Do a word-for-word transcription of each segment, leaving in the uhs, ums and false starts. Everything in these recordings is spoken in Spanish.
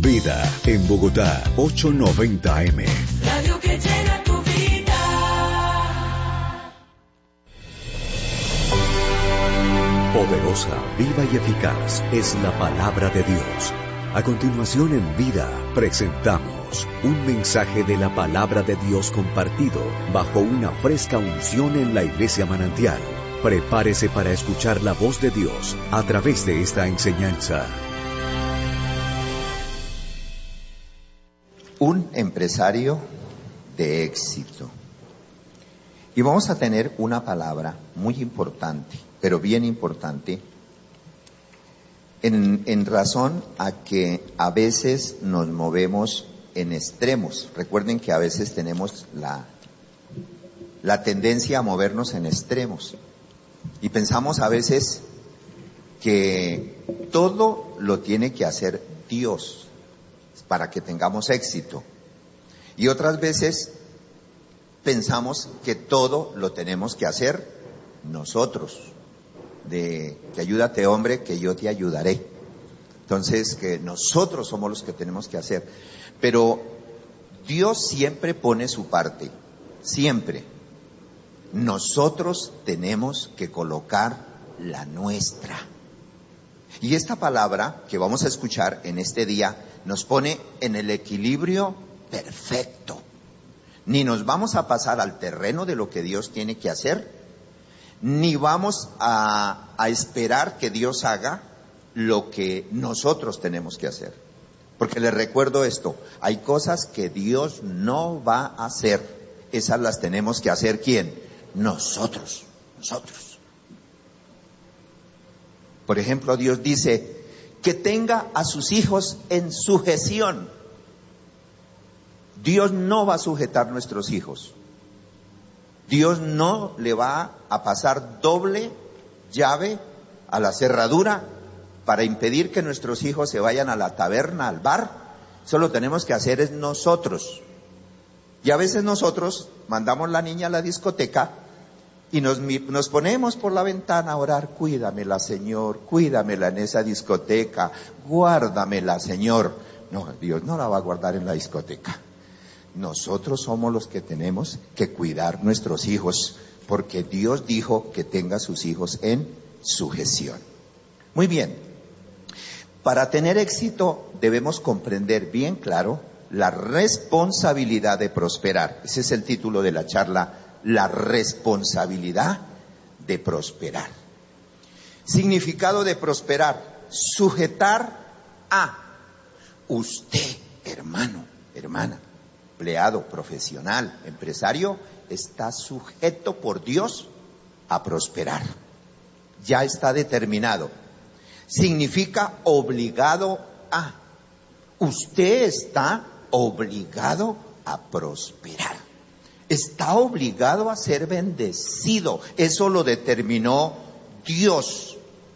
Vida en Bogotá, ochocientos noventa eme. Radio que llena tu vida. Poderosa, viva y eficaz es la palabra de Dios. A continuación en Vida presentamos un mensaje de la palabra de Dios compartido bajo una fresca unción en la Iglesia Manantial. Prepárese para escuchar la voz de Dios a través de esta enseñanza. Un empresario de éxito. Y vamos a tener una palabra muy importante, pero bien importante, en, en razón a que a veces nos movemos en extremos. Recuerden que a veces tenemos la, la tendencia a movernos en extremos. Y pensamos a veces que todo lo tiene que hacer Dios para que tengamos éxito. Y otras veces pensamos que todo lo tenemos que hacer nosotros. De que ayúdate hombre, que yo te ayudaré. Entonces que nosotros somos los que tenemos que hacer. Pero Dios siempre pone su parte, siempre. Nosotros tenemos que colocar la nuestra. Y esta palabra que vamos a escuchar en este día nos pone en el equilibrio perfecto. Ni nos vamos a pasar al terreno de lo que Dios tiene que hacer, ni vamos a, a esperar que Dios haga lo que nosotros tenemos que hacer. Porque les recuerdo esto, hay cosas que Dios no va a hacer. Esas las tenemos que hacer ¿quién? Nosotros, nosotros. Por ejemplo, Dios dice que tenga a sus hijos en sujeción. Dios no va a sujetar a nuestros hijos. Dios no le va a pasar doble llave a la cerradura para impedir que nuestros hijos se vayan a la taberna, al bar. Eso lo tenemos que hacer es nosotros. Y a veces nosotros mandamos la niña a la discoteca y nos, nos ponemos por la ventana a orar, cuídamela Señor, cuídamela en esa discoteca, guárdamela Señor. No, Dios no la va a guardar en la discoteca. Nosotros somos los que tenemos que cuidar nuestros hijos, porque Dios dijo que tenga a sus hijos en sujeción. Muy bien, para tener éxito debemos comprender bien claro la responsabilidad de prosperar. Ese es el título de la charla, la responsabilidad de prosperar. Significado de prosperar, sujetar a usted, hermano, hermana, empleado, profesional, empresario, está sujeto por Dios a prosperar. Ya está determinado. Significa obligado a. Usted está obligado a prosperar. Está obligado a ser bendecido. Eso lo determinó Dios.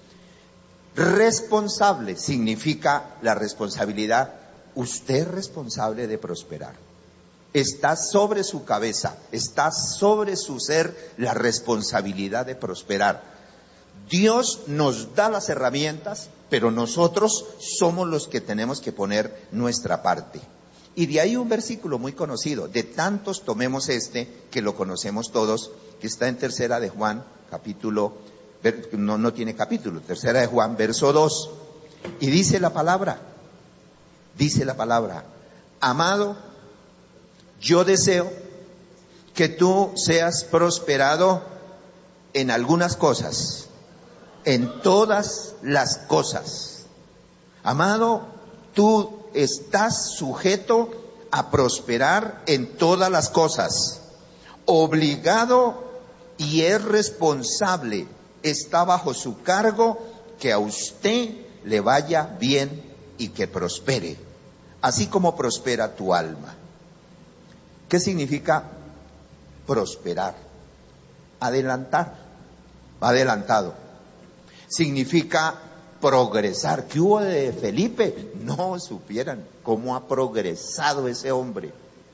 Responsable significa la responsabilidad. Usted es responsable de prosperar. Está sobre su cabeza, está sobre su ser la responsabilidad de prosperar. Dios nos da las herramientas, pero nosotros somos los que tenemos que poner nuestra parte. Y de ahí un versículo muy conocido, de tantos tomemos este, que lo conocemos todos, que está en Tercera de Juan, capítulo, no, no tiene capítulo, Tercera de Juan, verso dos. Y dice la palabra, dice la palabra, amado, yo deseo que tú seas prosperado en algunas cosas, en todas las cosas. Amado, tú estás sujeto a prosperar en todas las cosas, obligado y es responsable, está bajo su cargo que a usted le vaya bien y que prospere, así como prospera tu alma. ¿Qué significa prosperar? Adelantar, adelantado. Significa progresar. ¿Qué hubo de Felipe? No supieran cómo ha progresado ese hombre.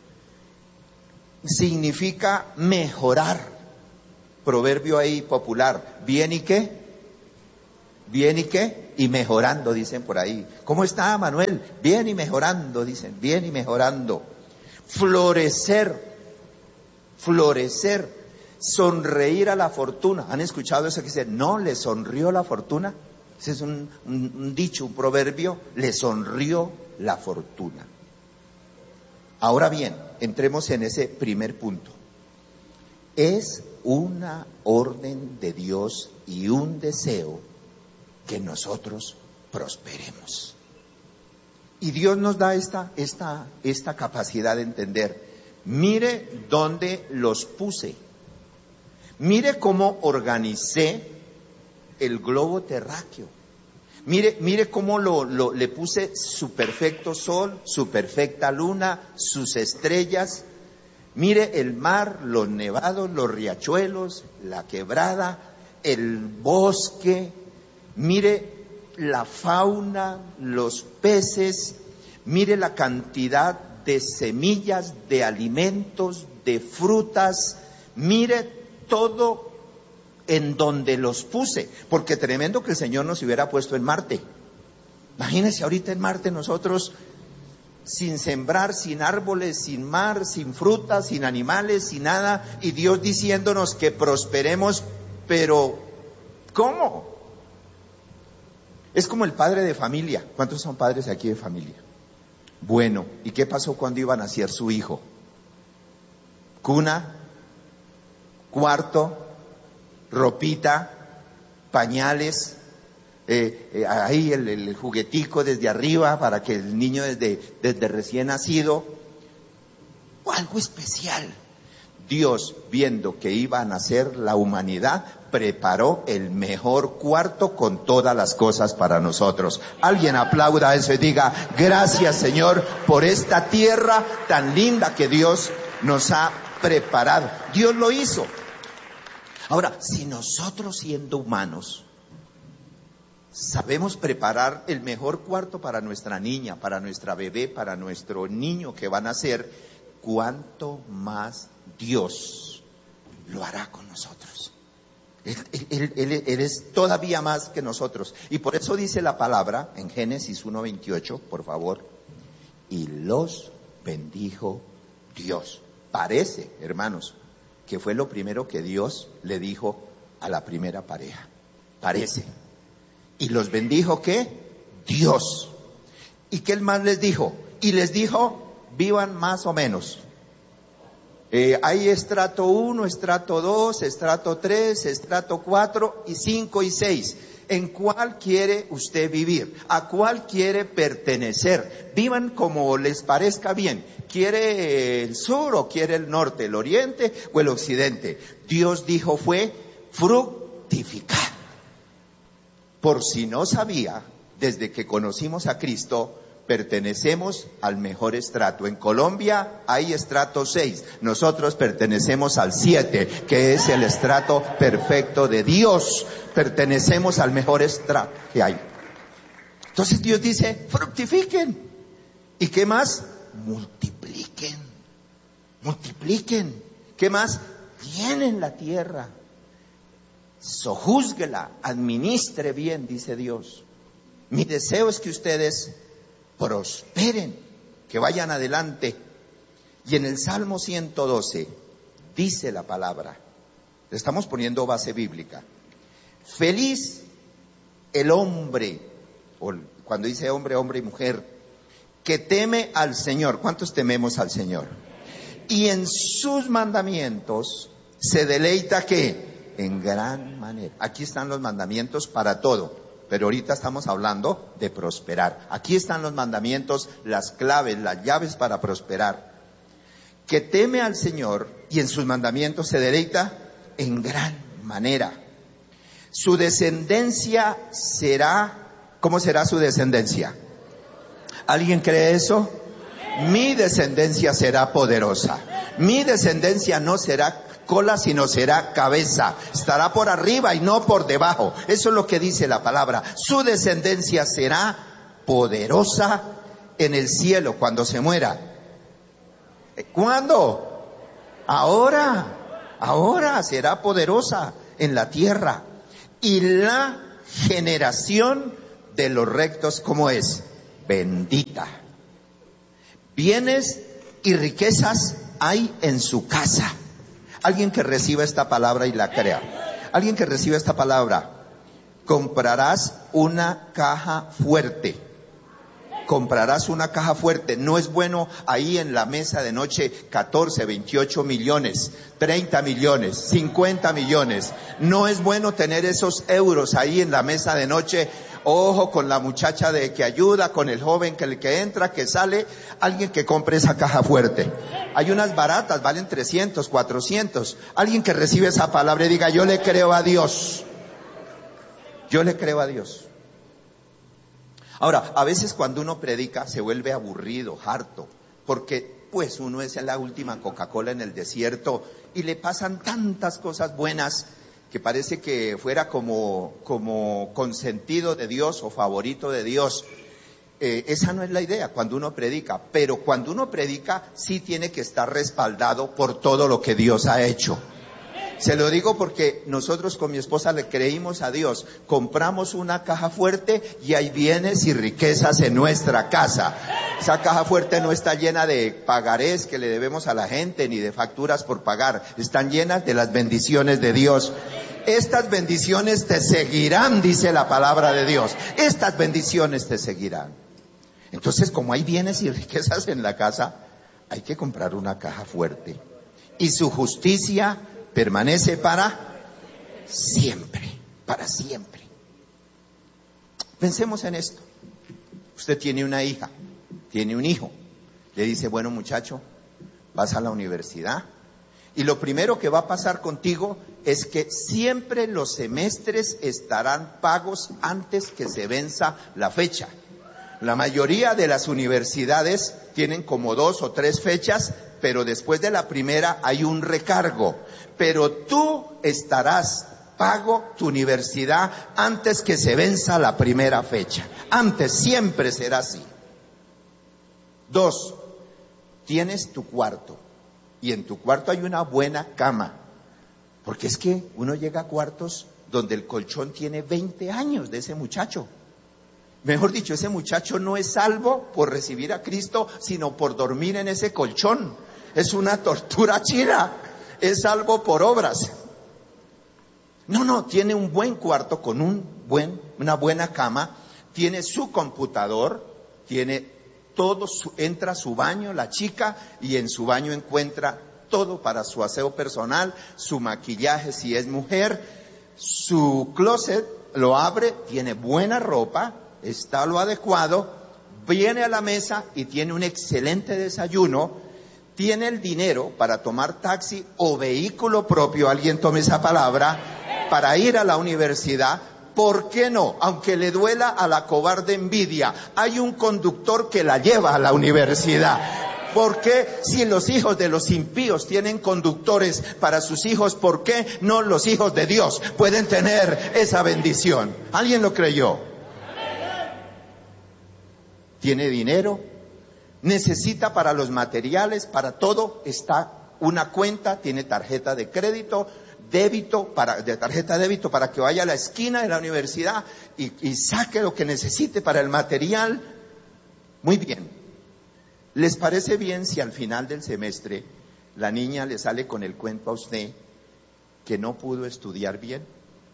Significa mejorar. Proverbio ahí popular. ¿Bien y qué? Bien y qué, y mejorando, dicen por ahí. ¿Cómo está, Manuel? Bien y mejorando, dicen, bien y mejorando. Florecer, florecer, sonreír a la fortuna. ¿Han escuchado eso que dice, no le sonrió la fortuna? Ese es un, un, un dicho, un proverbio, le sonrió la fortuna. Ahora bien, entremos en ese primer punto. Es una orden de Dios y un deseo que nosotros prosperemos. Y Dios nos da esta, esta, esta capacidad de entender. Mire dónde los puse. Mire cómo organicé el globo terráqueo. Mire, mire cómo lo, lo, le puse su perfecto sol, su perfecta luna, sus estrellas. Mire el mar, los nevados, los riachuelos, la quebrada, el bosque. Mire la fauna, los peces. Mire la cantidad de semillas, de alimentos, de frutas. Mire todo en donde los puse, porque tremendo que el Señor nos hubiera puesto en Marte. Imagínense ahorita en Marte nosotros sin sembrar, sin árboles, sin mar, sin frutas, sin animales, sin nada, y Dios diciéndonos que prosperemos, pero ¿cómo? Es como el padre de familia. ¿Cuántos son padres aquí de familia? Bueno, ¿y qué pasó cuando iba a nacer su hijo? Cuna, cuarto, ropita, pañales, eh, eh, ahí el, el juguetico desde arriba para que el niño desde, desde recién nacido, algo especial. Dios, viendo que iba a nacer la humanidad, preparó el mejor cuarto con todas las cosas para nosotros. Alguien aplauda eso y diga, gracias Señor por esta tierra tan linda que Dios nos ha preparado. Dios lo hizo. Ahora, si nosotros siendo humanos sabemos preparar el mejor cuarto para nuestra niña, para nuestra bebé, para nuestro niño que va a nacer, ¿cuánto más Dios lo hará con nosotros? Él, él, él, él es todavía más que nosotros. Y por eso dice la palabra en Génesis uno veintiocho, por favor, y los bendijo Dios. Parece, hermanos, que fue lo primero que Dios le dijo a la primera pareja. Parece. ¿Y los bendijo qué? Dios. ¿Y qué más les dijo? Y les dijo, vivan más o menos. Eh, hay estrato uno, estrato dos, estrato tres, estrato cuatro y cinco y seis. ¿En cuál quiere usted vivir? ¿A cuál quiere pertenecer? Vivan como les parezca bien. ¿Quiere el sur o quiere el norte, el oriente o el occidente? Dios dijo fue fructificar. Por si no sabía, desde que conocimos a Cristo, pertenecemos al mejor estrato. En Colombia hay estrato seis, nosotros pertenecemos al siete, que es el estrato perfecto de Dios. Pertenecemos al mejor estrato que hay. Entonces Dios dice, fructifiquen. ¿Y qué más? Multipliquen. Multipliquen. ¿Qué más? Llenen la tierra. Sojúzguela, administre bien, dice Dios. Mi deseo es que ustedes prosperen, que vayan adelante. Y en el Salmo ciento doce dice la palabra, le estamos poniendo base bíblica, feliz el hombre, o cuando dice hombre, hombre y mujer, que teme al Señor. ¿Cuántos tememos al Señor? Y en sus mandamientos se deleita ¿qué? En gran manera. Aquí están los mandamientos para todo. Pero ahorita estamos hablando de prosperar. Aquí están los mandamientos, las claves, las llaves para prosperar. Que teme al Señor y en sus mandamientos se deleita en gran manera. Su descendencia será, ¿cómo será su descendencia? ¿Alguien cree eso? Mi descendencia será poderosa. Mi descendencia no será cola, sino será cabeza. Estará por arriba y no por debajo. Eso es lo que dice la palabra. Su descendencia será poderosa en el cielo cuando se muera. ¿Cuándo? Ahora. Ahora será poderosa en la tierra. Y la generación de los rectos, ¿cómo es? Bendita. Bienes y riquezas hay en su casa. Alguien que reciba esta palabra y la crea. Alguien que reciba esta palabra. Comprarás una caja fuerte. Comprarás una caja fuerte. No es bueno ahí en la mesa de noche catorce, veintiocho millones, treinta millones, cincuenta millones. No es bueno tener esos euros ahí en la mesa de noche. Ojo con la muchacha de que ayuda, con el joven que, que entra, que sale. Alguien que compre esa caja fuerte. Hay unas baratas, valen trescientos, cuatrocientos. Alguien que recibe esa palabra y diga, yo le creo a Dios. Yo le creo a Dios. Ahora, a veces cuando uno predica se vuelve aburrido, harto, porque pues uno es la última Coca-Cola en el desierto y le pasan tantas cosas buenas que parece que fuera como, como consentido de Dios o favorito de Dios. Eh, esa no es la idea cuando uno predica, pero cuando uno predica sí tiene que estar respaldado por todo lo que Dios ha hecho. Se lo digo porque nosotros con mi esposa le creímos a Dios, compramos una caja fuerte y hay bienes y riquezas en nuestra casa. Esa caja fuerte no está llena de pagarés que le debemos a la gente ni de facturas por pagar, están llenas de las bendiciones de Dios. Estas bendiciones te seguirán, dice la palabra de Dios. Estas bendiciones te seguirán. Entonces, como hay bienes y riquezas en la casa, hay que comprar una caja fuerte. Y su justicia permanece para siempre, para siempre. Pensemos en esto. Usted tiene una hija, tiene un hijo. Le dice, bueno muchacho, vas a la universidad. Y lo primero que va a pasar contigo es que siempre los semestres estarán pagos antes que se venza la fecha. La mayoría de las universidades tienen como dos o tres fechas, pero después de la primera hay un recargo. Pero tú estarás pago tu universidad antes que se venza la primera fecha. Antes, siempre será así. Dos, tienes tu cuarto. Y en tu cuarto hay una buena cama. Porque es que uno llega a cuartos donde el colchón tiene veinte años de ese muchacho. Mejor dicho, ese muchacho no es salvo por recibir a Cristo, sino por dormir en ese colchón. Es una tortura china. Es salvo por obras. No, no, tiene un buen cuarto con un buen, una buena cama. Tiene su computador. Tiene todo, su, entra a su baño, la chica, y en su baño encuentra todo para su aseo personal, su maquillaje si es mujer, su closet, lo abre, tiene buena ropa, está lo adecuado, viene a la mesa y tiene un excelente desayuno, tiene el dinero para tomar taxi o vehículo propio, alguien tome esa palabra, para ir a la universidad. ¿Por qué no? Aunque le duela a la cobarde envidia, hay un conductor que la lleva a la universidad. ¿Por qué si los hijos de los impíos tienen conductores para sus hijos, por qué no los hijos de Dios pueden tener esa bendición? ¿Alguien lo creyó? Tiene dinero, necesita para los materiales, para todo, está una cuenta, tiene tarjeta de crédito, débito, para, de tarjeta de débito para que vaya a la esquina de la universidad y, y saque lo que necesite para el material. Muy bien. ¿Les parece bien si al final del semestre la niña le sale con el cuento a usted que no pudo estudiar bien?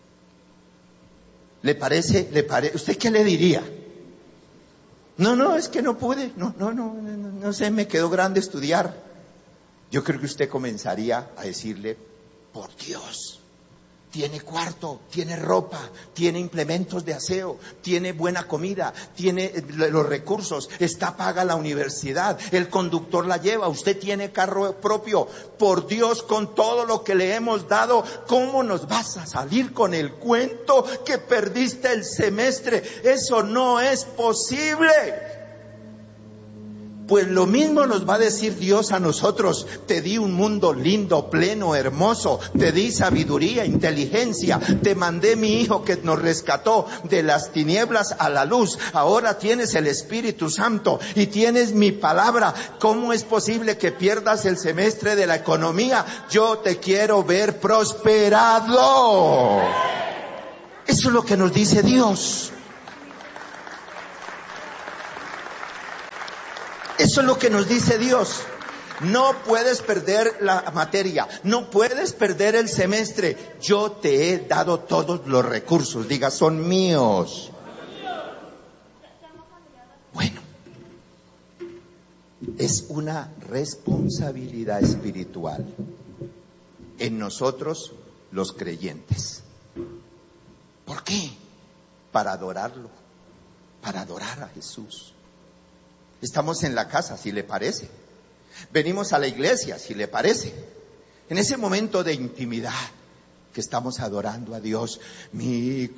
¿Le parece, le pare, usted qué le diría? No, no, es que no pude, no, no, no, no, no sé, me quedó grande estudiar. Yo creo que usted comenzaría a decirle, por Dios, tiene cuarto, tiene ropa, tiene implementos de aseo, tiene buena comida, tiene los recursos, está paga la universidad, el conductor la lleva, usted tiene carro propio. Por Dios, con todo lo que le hemos dado, ¿cómo nos vas a salir con el cuento que perdiste el semestre? Eso no es posible. Pues lo mismo nos va a decir Dios a nosotros. Te di un mundo lindo, pleno, hermoso. Te di sabiduría, inteligencia. Te mandé mi Hijo que nos rescató de las tinieblas a la luz. Ahora tienes el Espíritu Santo y tienes mi palabra. ¿Cómo es posible que pierdas el semestre de la economía? Yo te quiero ver prosperado. Eso es lo que nos dice Dios. Eso es lo que nos dice Dios. No puedes perder la materia, no puedes perder el semestre. Yo te he dado todos los recursos. Diga, son míos. Bueno, es una responsabilidad espiritual en nosotros los creyentes. ¿Por qué? Para adorarlo, para adorar a Jesús. Estamos en la casa, si le parece. Venimos a la iglesia, si le parece. En ese momento de intimidad que estamos adorando a Dios, mi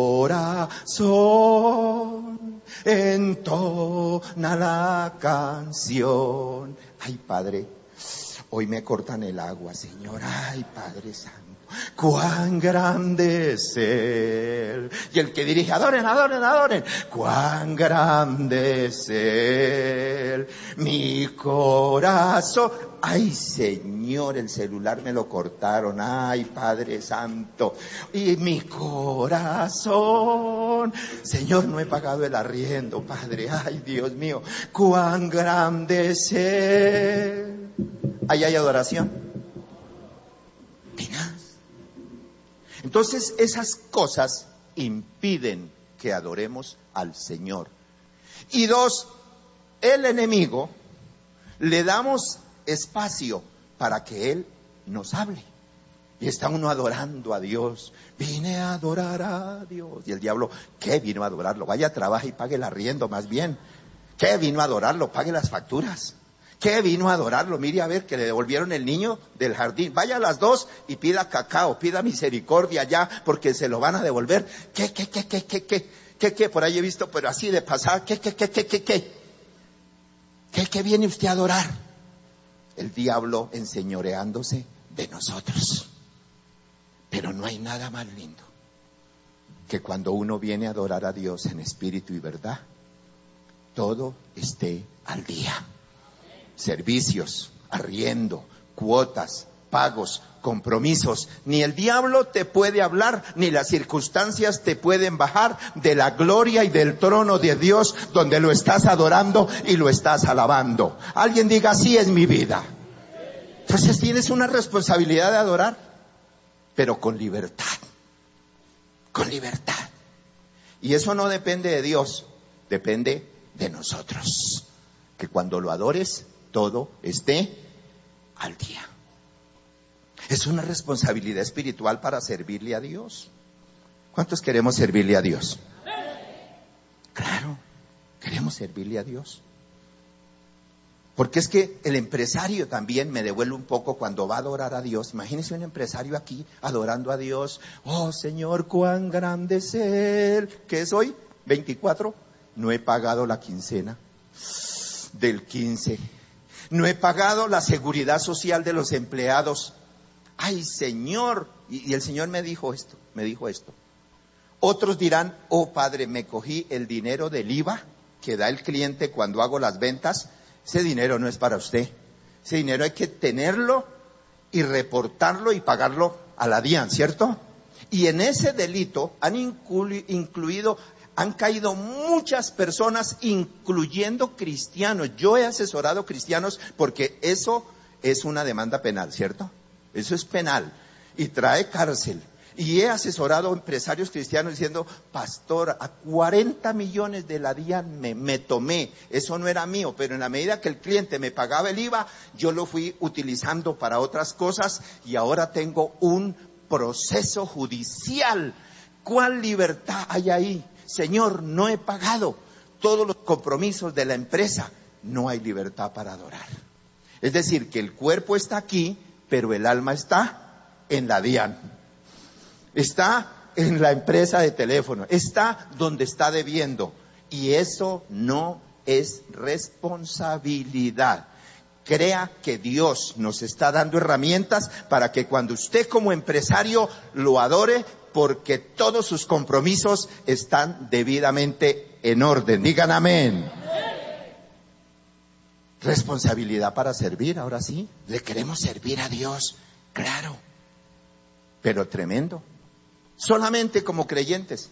corazón entona la canción. Ay, Padre, hoy me cortan el agua, Señor. Ay, Padre Santo, cuán grande es Él. Y el que dirige, adoren, adoren, adoren. Cuán grande es Él. Mi corazón. Ay, Señor, el celular me lo cortaron. Ay, Padre Santo. Y mi corazón. Señor, no he pagado el arriendo, Padre. Ay, Dios mío, cuán grande es Él. Ahí hay adoración. Tenaz. Entonces esas cosas impiden que adoremos al Señor. Y dos, el enemigo, le damos espacio para que Él nos hable. Y está uno adorando a Dios. Vine a adorar a Dios. Y el diablo, ¿qué vino a adorarlo? Vaya, trabaja y pague el arriendo más bien. ¿Qué vino a adorarlo? Pague las facturas. ¿Qué vino a adorarlo? Mire a ver que le devolvieron el niño del jardín. Vaya a las dos y pida cacao, pida misericordia ya, porque se lo van a devolver. ¿Qué, qué, qué, qué, qué, qué? ¿Qué, qué? Por ahí he visto, pero así de pasada. ¿Qué, qué, qué, qué, qué, qué? ¿Qué, qué viene usted a adorar? El diablo enseñoreándose de nosotros. Pero no hay nada más lindo que cuando uno viene a adorar a Dios en espíritu y verdad, todo esté al día. Servicios, arriendo, cuotas, pagos, compromisos. Ni el diablo te puede hablar, ni las circunstancias te pueden bajar de la gloria y del trono de Dios, donde lo estás adorando y lo estás alabando. Alguien diga, así es mi vida. Entonces tienes una responsabilidad de adorar, pero con libertad. Con libertad. Y eso no depende de Dios, depende de nosotros. Que cuando lo adores, todo esté al día. Es una responsabilidad espiritual para servirle a Dios. ¿Cuántos queremos servirle a Dios? Claro, queremos servirle a Dios. Porque es que el empresario también me devuelve un poco cuando va a adorar a Dios. Imagínense un empresario aquí adorando a Dios. Oh Señor, cuán grande es Él. ¿Qué es hoy? veinticuatro. No he pagado la quincena del quince. No he pagado la seguridad social de los empleados. Ay, Señor. Y, y el Señor me dijo esto, me dijo esto. Otros dirán, oh Padre, me cogí el dinero del I V A que da el cliente cuando hago las ventas. Ese dinero no es para usted. Ese dinero hay que tenerlo y reportarlo y pagarlo a la DIAN, ¿cierto? Y en ese delito han inclu- incluido... Han caído muchas personas, incluyendo cristianos. Yo he asesorado cristianos porque eso es una demanda penal, ¿cierto? Eso es penal y trae cárcel. Y he asesorado empresarios cristianos diciendo, pastor, a cuarenta millones de la DIAN me, me tomé. Eso no era mío, pero en la medida que el cliente me pagaba el I V A, yo lo fui utilizando para otras cosas y ahora tengo un proceso judicial. ¿Cuál libertad hay ahí? Señor, no he pagado todos los compromisos de la empresa. No hay libertad para adorar. Es decir, que el cuerpo está aquí, pero el alma está en la DIAN. Está en la empresa de teléfono. Está donde está debiendo. Y eso no es responsabilidad. Crea que Dios nos está dando herramientas para que cuando usted como empresario lo adore, porque todos sus compromisos están debidamente en orden. Digan amén. Responsabilidad para servir, ahora sí. Le queremos servir a Dios, claro. Pero tremendo. solamente como creyentes.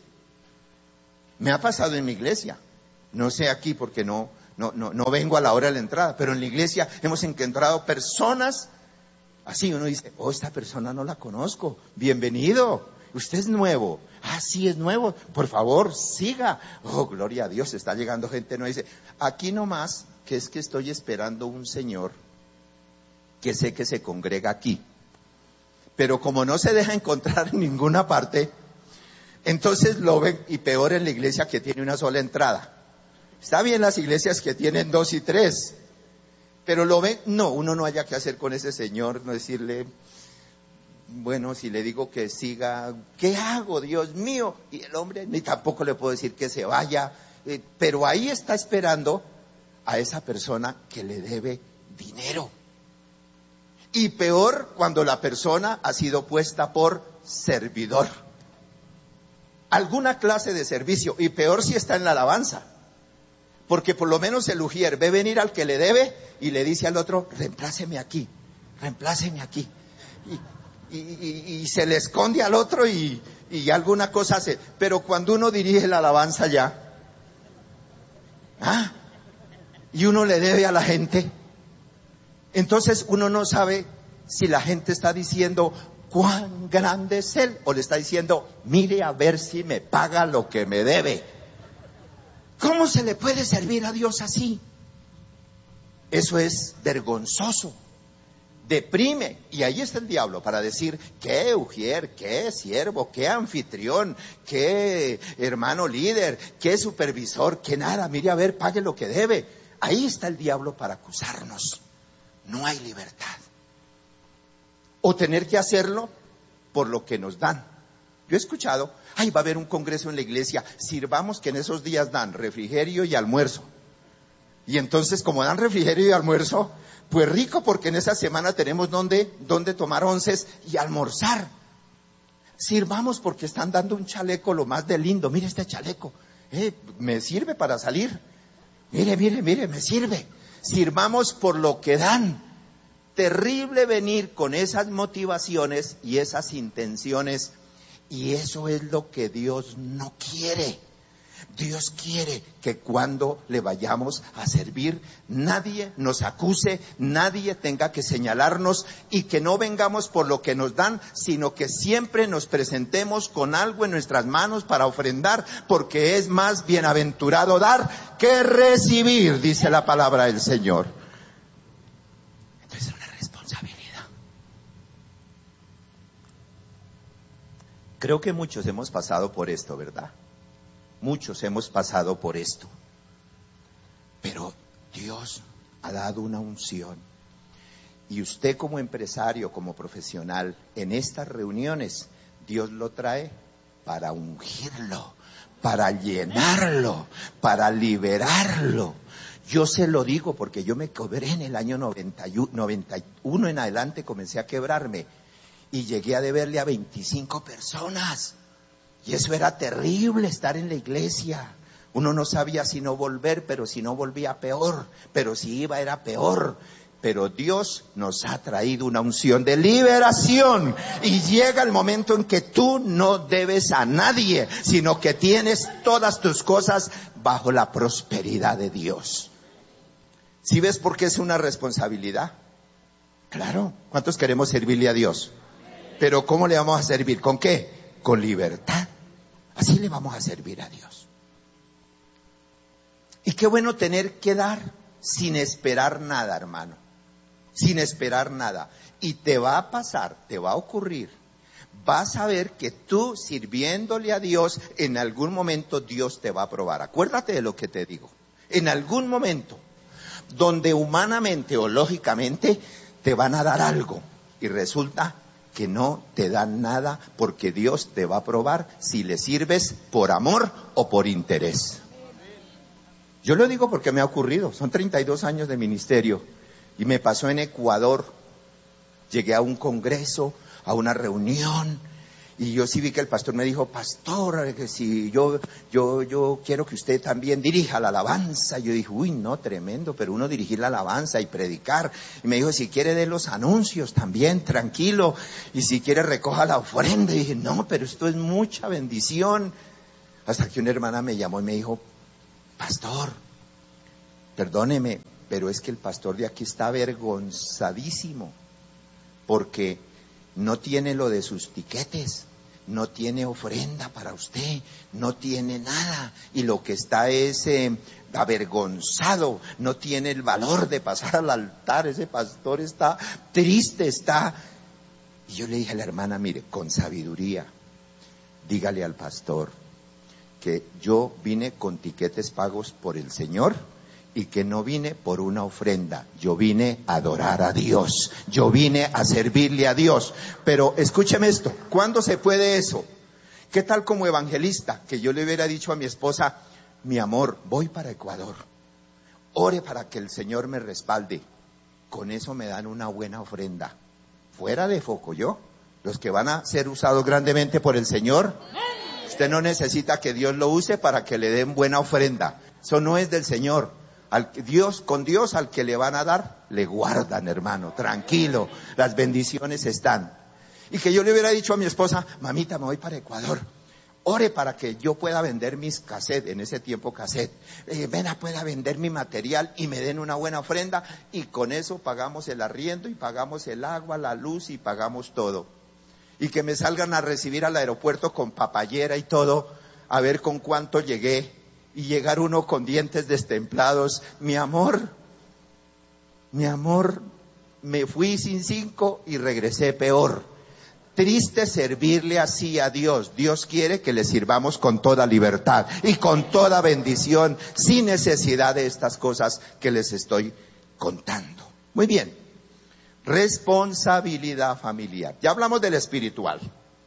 Me ha pasado en mi iglesia, no sé aquí porque no, no, no, no vengo a la hora de la entrada, pero en la iglesia hemos encontrado personas, así uno dice, oh, esta persona no la conozco, bienvenido, usted es nuevo, ah, sí es nuevo, por favor, siga, oh, gloria a Dios, está llegando gente, no dice, aquí nomás, que es que estoy esperando un señor que sé que se congrega aquí, pero como no se deja encontrar en ninguna parte, entonces lo ven, y peor en la iglesia que tiene una sola entrada. Está bien las iglesias que tienen dos y tres, pero lo ven, no, uno no haya que hacer con ese señor, no decirle, bueno, si le digo que siga, ¿qué hago, Dios mío? Y el hombre, ni tampoco le puedo decir que se vaya, eh, pero ahí está esperando a esa persona que le debe dinero. Y peor cuando la persona ha sido puesta por servidor. Alguna clase de servicio, y peor si está en la alabanza. Porque por lo menos el ujier ve venir al que le debe y le dice al otro, reempláceme aquí, reempláceme aquí. Y, y, y, y se le esconde al otro y, y alguna cosa hace. Pero cuando uno dirige la alabanza ya, ¿ah? Y uno le debe a la gente, entonces uno no sabe si la gente está diciendo, cuán grande es él, o le está diciendo, mire a ver si me paga lo que me debe. ¿Cómo se le puede servir a Dios así? Eso es vergonzoso, deprime, y ahí está el diablo para decir, qué ujier, qué siervo, qué anfitrión, qué hermano líder, qué supervisor, qué nada, mire a ver, pague lo que debe. Ahí está el diablo para acusarnos. No hay libertad. O tener que hacerlo por lo que nos dan. Yo he escuchado, ay, va a haber un congreso en la iglesia, sirvamos que en esos días dan refrigerio y almuerzo. Y entonces, como dan refrigerio y almuerzo, pues rico, porque en esa semana tenemos donde, donde tomar onces y almorzar. Sirvamos porque están dando un chaleco lo más de lindo. Mire este chaleco, eh, me sirve para salir. Mire, mire, mire, me sirve. Sirvamos por lo que dan. Terrible venir con esas motivaciones y esas intenciones, y eso es lo que Dios no quiere. Dios quiere que cuando le vayamos a servir, nadie nos acuse, nadie tenga que señalarnos, y que no vengamos por lo que nos dan, sino que siempre nos presentemos con algo en nuestras manos para ofrendar, porque es más bienaventurado dar que recibir, dice la palabra del Señor. Entonces es una responsabilidad. Creo que muchos hemos pasado por esto, ¿verdad? Muchos hemos pasado por esto, pero Dios ha dado una unción, y usted como empresario, como profesional, en estas reuniones, Dios lo trae para ungirlo, para llenarlo, para liberarlo. Yo se lo digo porque yo me quebré en el año noventa y uno en adelante, comencé a quebrarme, y llegué a deberle a veinticinco personas. Y eso era terrible, estar en la iglesia. Uno no sabía si no volver, pero si no volvía peor, pero si iba era peor. Pero Dios nos ha traído una unción de liberación, y llega el momento en que tú no debes a nadie, sino que tienes todas tus cosas bajo la prosperidad de Dios. ¿Sí ves por qué es una responsabilidad? Claro, ¿cuántos queremos servirle a Dios? Pero ¿cómo le vamos a servir? ¿Con qué? Con libertad. Así le vamos a servir a Dios. Y qué bueno tener que dar sin esperar nada, hermano. Sin esperar nada. Y te va a pasar, te va a ocurrir. Vas a ver que tú, sirviéndole a Dios, en algún momento Dios te va a probar. Acuérdate de lo que te digo. En algún momento, donde humanamente o lógicamente te van a dar algo, y resulta que no te dan nada, porque Dios te va a probar si le sirves por amor o por interés. Yo lo digo porque me ha ocurrido. Son treinta y dos años de ministerio, y me pasó en Ecuador. Llegué a un congreso, a una reunión, Y yo sí vi que el pastor me dijo, pastor, que si yo, yo, yo quiero que usted también dirija la alabanza. Yo dije, uy, no, tremendo, pero uno dirigir la alabanza y predicar. Y me dijo, si quiere de los anuncios también, tranquilo. Y si quiere recoja la ofrenda. Y dije, no, pero esto es mucha bendición. Hasta que una hermana me llamó y me dijo, pastor, perdóneme, pero es que el pastor de aquí está avergonzadísimo. Porque no tiene lo de sus tiquetes. No tiene ofrenda para usted, no tiene nada, y lo que está es eh, avergonzado, no tiene el valor de pasar al altar. Ese pastor está triste, está... Y yo le dije a la hermana, mire, con sabiduría, dígale al pastor que yo vine con tiquetes pagos por el Señor y que no vine por una ofrenda, yo vine a adorar a Dios, yo vine a servirle a Dios. Pero escúcheme esto, ¿cuándo se puede eso? ¿Qué tal como evangelista? Que yo le hubiera dicho a mi esposa, mi amor, voy para Ecuador, ore para que el Señor me respalde, con eso me dan una buena ofrenda. Fuera de foco yo, los que van a ser usados grandemente por el Señor, usted no necesita que Dios lo use para que le den buena ofrenda, eso no es del Señor. Al Dios, con Dios al que le van a dar, le guardan, hermano, tranquilo, las bendiciones están. Y que yo le hubiera dicho a mi esposa, mamita, me voy para Ecuador, ore para que yo pueda vender mis cassettes, en ese tiempo cassette, eh, Vena pueda vender mi material y me den una buena ofrenda, y con eso pagamos el arriendo y pagamos el agua, la luz y pagamos todo. Y que me salgan a recibir al aeropuerto con papayera y todo, a ver con cuánto llegué. Y llegar uno con dientes destemplados, mi amor, mi amor, me fui sin cinco y regresé peor. Triste servirle así a Dios. Dios quiere que le sirvamos con toda libertad y con toda bendición, sin necesidad de estas cosas que les estoy contando. Muy bien, responsabilidad familiar. Ya hablamos del espiritual.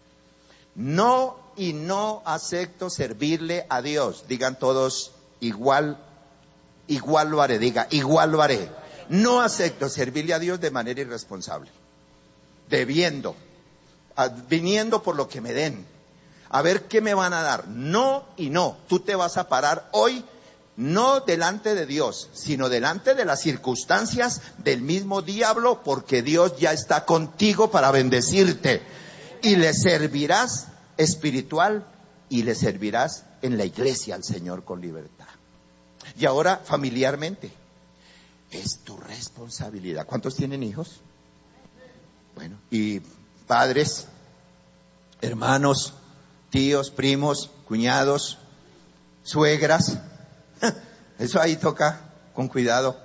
No y no acepto servirle a Dios. Digan todos, igual, igual lo haré. Diga, igual lo haré. No acepto servirle a Dios de manera irresponsable. Debiendo, viniendo por lo que me den. A ver qué me van a dar. No y no. Tú te vas a parar hoy, no delante de Dios, sino delante de las circunstancias del mismo diablo, porque Dios ya está contigo para bendecirte. Y le servirás espiritual y le servirás en la iglesia al Señor con libertad. Y ahora familiarmente, es tu responsabilidad. ¿Cuántos tienen hijos? Bueno, y padres, hermanos, tíos, primos, cuñados, suegras, eso ahí toca con cuidado.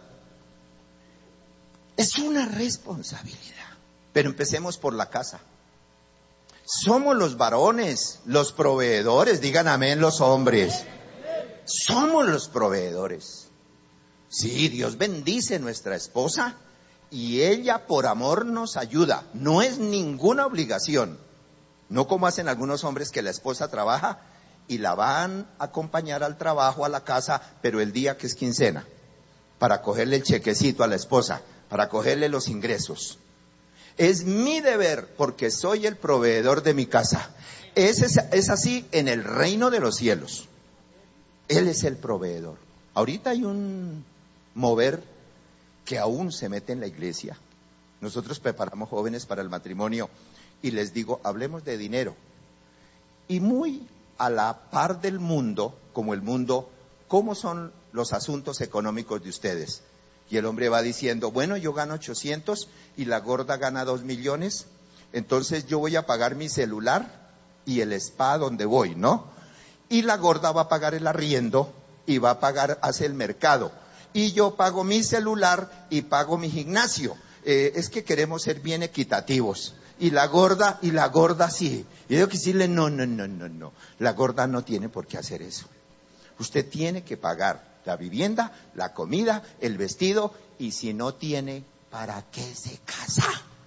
Es una responsabilidad, pero empecemos por la casa. Somos los varones, los proveedores, digan amén los hombres. Somos los proveedores. Sí, Dios bendice a nuestra esposa y ella por amor nos ayuda. No es ninguna obligación. No como hacen algunos hombres que la esposa trabaja y la van a acompañar al trabajo, a la casa, pero el día que es quincena, para cogerle el chequecito a la esposa, para cogerle los ingresos. Es mi deber, porque soy el proveedor de mi casa. Es, es, es así en el reino de los cielos. Él es el proveedor. Ahorita hay un mover que aún se mete en la iglesia. Nosotros preparamos jóvenes para el matrimonio y les digo, hablemos de dinero. Y muy a la par del mundo, como el mundo, ¿cómo son los asuntos económicos de ustedes? Y el hombre va diciendo, bueno, yo gano ochocientos y la gorda gana dos millones, entonces yo voy a pagar mi celular y el spa donde voy, ¿no? Y la gorda va a pagar el arriendo y va a pagar, hace el mercado. Y yo pago mi celular y pago mi gimnasio. Eh, es que queremos ser bien equitativos. Y la gorda, y la gorda sí. Y tengo que decirle, no, no, no, no, no. La gorda no tiene por qué hacer eso. Usted tiene que pagar la vivienda, la comida, el vestido, y si no tiene, ¿para qué se casa?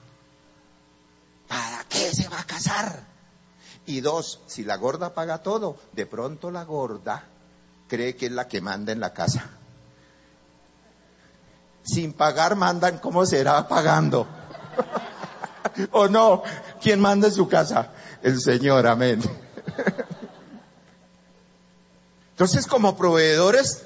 ¿Para qué se va a casar? Y dos, si la gorda paga todo, de pronto la gorda cree que es la que manda en la casa. Sin pagar mandan, ¿cómo será pagando? ¿O no? ¿Quién manda en su casa? el Señor, amén. Entonces, como proveedores,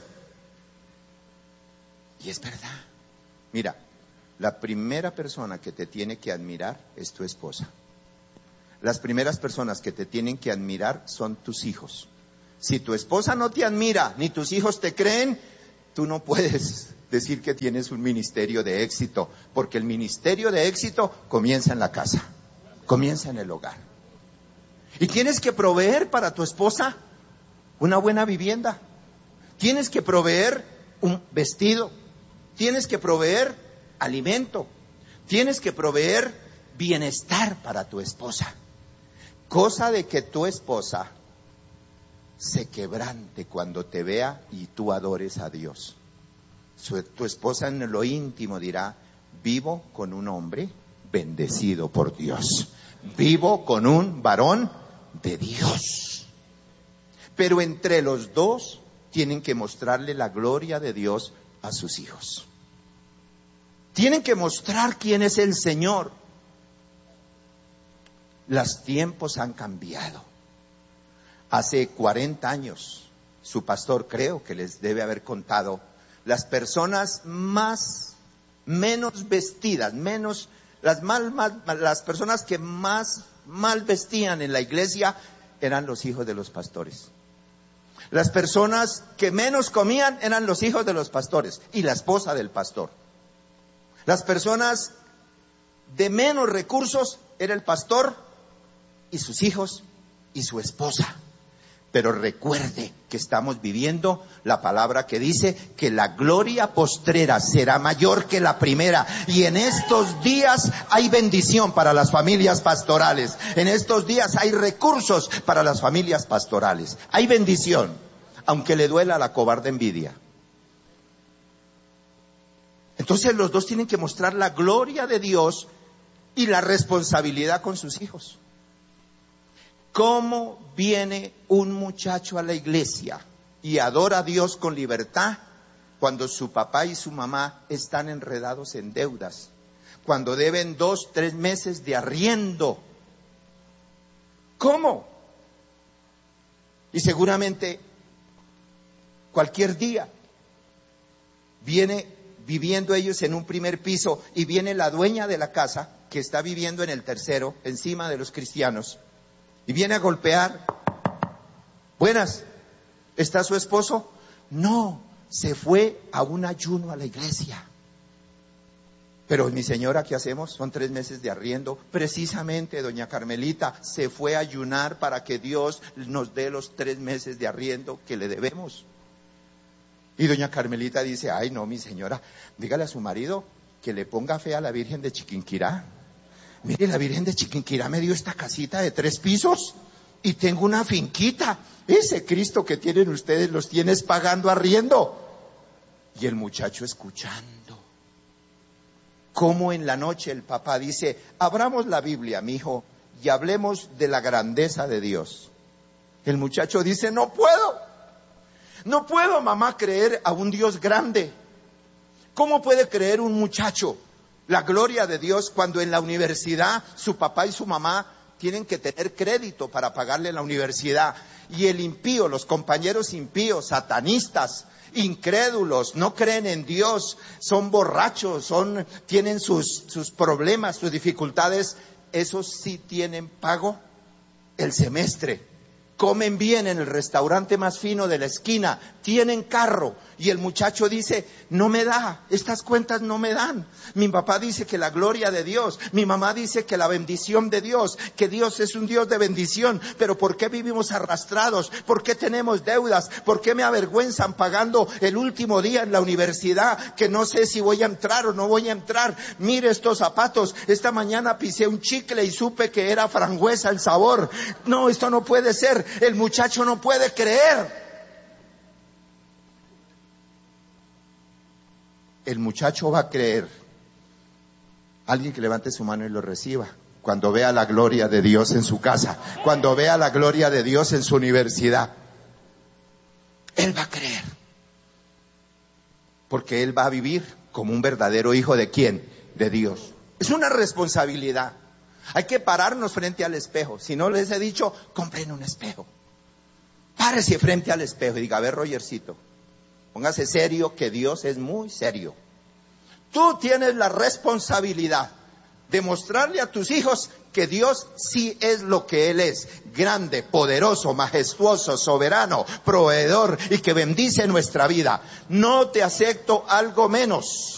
y es verdad, mira, la primera persona que te tiene que admirar es tu esposa. Las primeras personas que te tienen que admirar son tus hijos. Si tu esposa no te admira, ni tus hijos te creen, tú no puedes decir que tienes un ministerio de éxito, porque el ministerio de éxito comienza en la casa, comienza en el hogar. Y tienes que proveer para tu esposa una buena vivienda, tienes que proveer un vestido, tienes que proveer alimento, tienes que proveer bienestar para tu esposa, cosa de que tu esposa se quebrante cuando te vea y tú adores a Dios. Su, tu esposa en lo íntimo dirá: vivo con un hombre bendecido por Dios, vivo con un varón de Dios. Pero entre los dos tienen que mostrarle la gloria de Dios a sus hijos. Tienen que mostrar quién es el Señor. Los tiempos han cambiado. Hace cuarenta años, su pastor creo que les debe haber contado, las personas más, menos vestidas, menos, las mal, mal, las personas que más mal vestían en la iglesia eran los hijos de los pastores. Las personas que menos comían eran los hijos de los pastores y la esposa del pastor. Las personas de menos recursos era el pastor y sus hijos y su esposa. Pero recuerde que estamos viviendo la palabra que dice que la gloria postrera será mayor que la primera. Y en estos días hay bendición para las familias pastorales. En estos días hay recursos para las familias pastorales. Hay bendición, aunque le duela a la cobarde envidia. Entonces los dos tienen que mostrar la gloria de Dios y la responsabilidad con sus hijos. ¿Cómo viene un muchacho a la iglesia y adora a Dios con libertad cuando su papá y su mamá están enredados en deudas? Cuando deben dos, tres meses de arriendo. ¿Cómo? Y seguramente cualquier día viene viviendo ellos en un primer piso y viene la dueña de la casa que está viviendo en el tercero, encima de los cristianos. Y viene a golpear. Buenas, ¿está su esposo? No, se fue a un ayuno a la iglesia. Pero mi señora, ¿qué hacemos? Son tres meses de arriendo. Precisamente, doña Carmelita se fue a ayunar para que Dios nos dé los tres meses de arriendo que le debemos. Y doña Carmelita dice: ay no, mi señora, dígale a su marido que le ponga fe a la Virgen de Chiquinquirá. Mire, la Virgen de Chiquinquirá me dio esta casita de tres pisos y tengo una finquita. Ese Cristo que tienen ustedes los tienes pagando arriendo. Y el muchacho escuchando. Cómo en la noche el papá dice: abramos la Biblia, mijo, y hablemos de la grandeza de Dios. El muchacho dice: no puedo. No puedo, mamá, creer a un Dios grande. ¿Cómo puede creer un muchacho la gloria de Dios cuando en la universidad su papá y su mamá tienen que tener crédito para pagarle la universidad? Y el impío, los compañeros impíos, satanistas, incrédulos, no creen en Dios, son borrachos, son, tienen sus, sus problemas, sus dificultades, esos sí tienen pago el semestre. Comen bien en el restaurante más fino de la esquina, tienen carro, y el muchacho dice: no me da, estas cuentas no me dan. Mi papá dice que la gloria de Dios, mi mamá dice que la bendición de Dios, que Dios es un Dios de bendición, pero ¿por qué vivimos arrastrados? ¿Por qué tenemos deudas? ¿Por qué me avergüenzan pagando el último día en la universidad, que no sé si voy a entrar o no voy a entrar? Mire estos zapatos, esta mañana pisé un chicle y supe que era frangüesa el sabor. No, esto no puede ser. El muchacho no puede creer. El muchacho va a creer. Alguien que levante su mano y lo reciba. Cuando vea la gloria de Dios en su casa, cuando vea la gloria de Dios en su universidad, él va a creer. Porque él va a vivir como un verdadero hijo de ¿quién? De Dios. Es una responsabilidad. Hay que pararnos frente al espejo. Si no les he dicho, compren un espejo. Párese frente al espejo y diga, a ver, Rogercito, póngase serio, que Dios es muy serio. Tú tienes la responsabilidad de mostrarle a tus hijos que Dios sí es lo que Él es, grande, poderoso, majestuoso, soberano, proveedor y que bendice nuestra vida. No te acepto algo menos.